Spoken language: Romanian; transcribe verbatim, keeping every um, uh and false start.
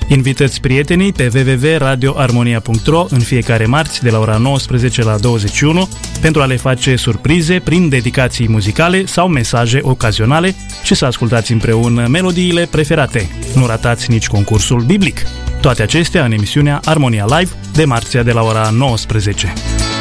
Invitați prietenii pe w w w punct radio armonia punct r o în fiecare marți de la ora nouăsprezece la douăzeci și unu pentru a le face surprize prin dedicații muzicale sau mesaje ocazionale și să ascultați împreună melodiile preferate. Nu ratați nici concursul biblic. Toate acestea în emisiunea Armonia Live de marțea de la ora nouăsprezece.